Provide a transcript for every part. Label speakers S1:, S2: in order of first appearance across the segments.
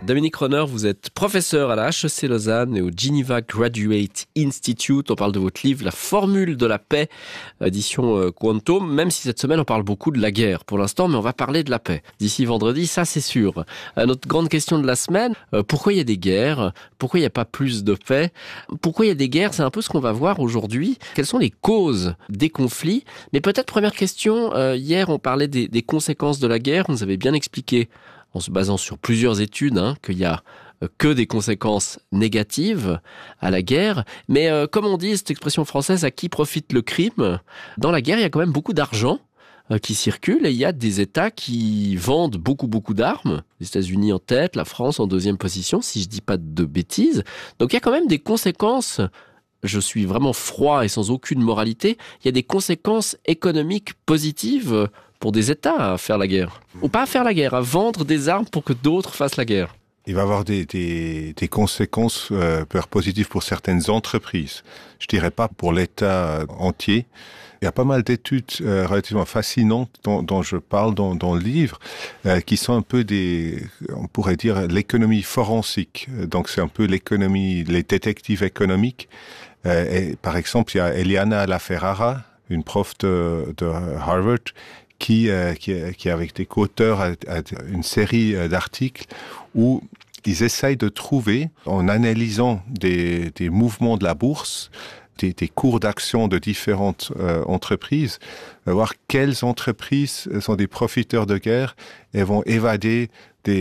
S1: Dominique Ronner, vous êtes professeur à la HEC Lausanne et au Geneva Graduate Institute. On parle de votre livre « La formule de la paix », édition Quantum, même si cette semaine on parle beaucoup de la guerre pour l'instant, mais on va parler de la paix. D'ici vendredi, ça c'est sûr. Notre grande question de la semaine, pourquoi il y a des guerres? Pourquoi il n'y a pas plus de paix? Pourquoi il y a des guerres? C'est un peu ce qu'on va voir aujourd'hui. Quelles sont les causes des conflits? Mais peut-être première question, hier on parlait des conséquences de la guerre, vous nous avez bien expliqué en se basant sur plusieurs études, qu'il y a que des conséquences négatives à la guerre. Mais comme on dit, cette expression française, à qui profite le crime? Dans la guerre, il y a quand même beaucoup d'argent qui circule et il y a des États qui vendent beaucoup d'armes. Les États-Unis en tête, la France en deuxième position, si je dis pas de bêtises. Donc il y a quand même des conséquences. Je suis vraiment froid et sans aucune moralité. Il y a des conséquences économiques positives pour des États à faire la guerre. Ou pas à faire la guerre, à vendre des armes pour que d'autres fassent la guerre.
S2: Il va y avoir des conséquences positives pour certaines entreprises. Je dirais pas pour l'État entier. Il y a pas mal d'études relativement fascinantes dont je parle dans le livre, qui sont un peu on pourrait dire l'économie forensique. Donc c'est un peu l'économie, les détectives économiques. Et par exemple, il y a Eliana Laferrara, une prof de Harvard, qui avec des co-auteurs a une série d'articles où ils essayent de trouver, en analysant des mouvements de la bourse, des cours d'action de différentes entreprises, voir quelles entreprises sont des profiteurs de guerre et vont évader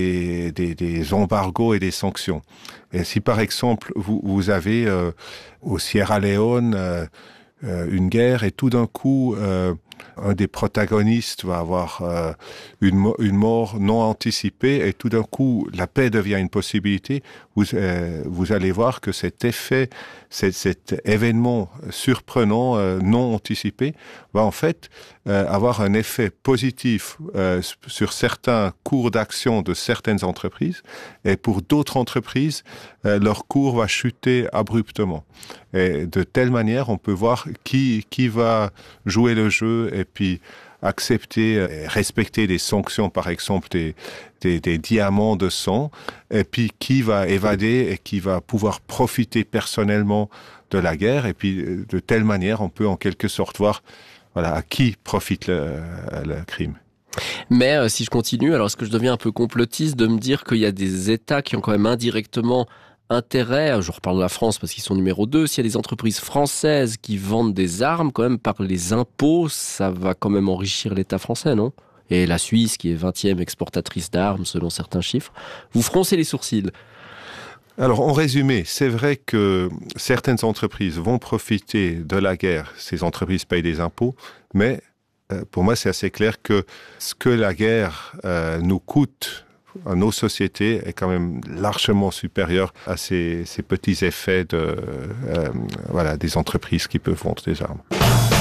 S2: des embargos et des sanctions. Et si par exemple vous avez au Sierra Leone une guerre et tout d'un coup un des protagonistes va avoir une mort non anticipée et tout d'un coup la paix devient une possibilité, vous allez voir que cet effet, cet événement surprenant non anticipé va en fait avoir un effet positif sur certains cours d'action de certaines entreprises et pour d'autres entreprises leur cours va chuter abruptement. Et de telle manière, on peut voir qui va jouer le jeu et puis accepter et respecter des sanctions, par exemple des diamants de sang, et puis qui va évader et qui va pouvoir profiter personnellement de la guerre. Et puis de telle manière, on peut en quelque sorte voir à qui profite le crime.
S1: Mais si je continue, alors est-ce que je deviens un peu complotiste de me dire qu'il y a des États qui ont quand même indirectement intérêt, je reparle de la France parce qu'ils sont numéro 2, s'il y a des entreprises françaises qui vendent des armes, quand même par les impôts, ça va quand même enrichir l'État français, non? Et la Suisse, qui est 20e exportatrice d'armes selon certains chiffres, vous froncez les sourcils.
S2: Alors, en résumé, c'est vrai que certaines entreprises vont profiter de la guerre, ces entreprises payent des impôts, mais pour moi, c'est assez clair que ce que la guerre nous coûte à nos sociétés est quand même largement supérieur à ces petits effets des entreprises qui peuvent vendre des armes.